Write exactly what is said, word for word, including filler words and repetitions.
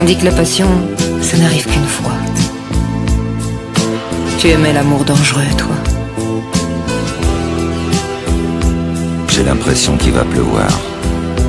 On dit que la passion, ça n'arrive qu'une fois. Tu aimais l'amour dangereux, toi. J'ai l'impression qu'il va pleuvoir.